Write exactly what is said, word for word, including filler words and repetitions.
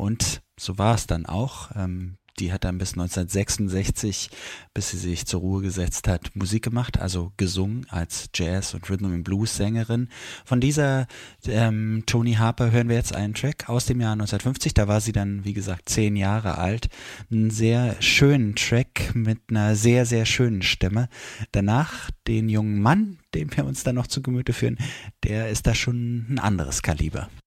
Und so war es dann auch. Ähm, die hat dann bis neunzehnhundertsechsundsechzig, bis sie sich zur Ruhe gesetzt hat, Musik gemacht, also gesungen als Jazz- und Rhythm-and-Blues-Sängerin. Von dieser ähm, Toni Harper hören wir jetzt einen Track aus dem Jahr neunzehnhundertfünfzig. Da war sie dann, wie gesagt, zehn Jahre alt. Einen sehr schönen Track mit einer sehr, sehr schönen Stimme. Danach den jungen Mann, den wir uns dann noch zu Gemüte führen, der ist da schon ein anderes Kaliber.